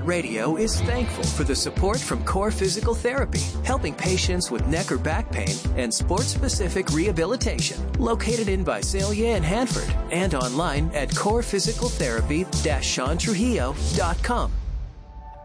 iHeartRadio is thankful for the support from Core Physical Therapy, helping patients with neck or back pain and sport-specific rehabilitation. Located in Visalia and Hanford, and online at corephysicaltherapy-seantrujillo.com.